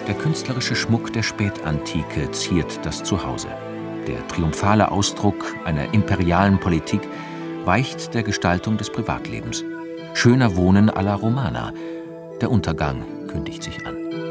Der künstlerische Schmuck der Spätantike ziert das Zuhause. Der triumphale Ausdruck einer imperialen Politik weicht der Gestaltung des Privatlebens. Schöner Wohnen à la Romana. Der Untergang kündigt sich an.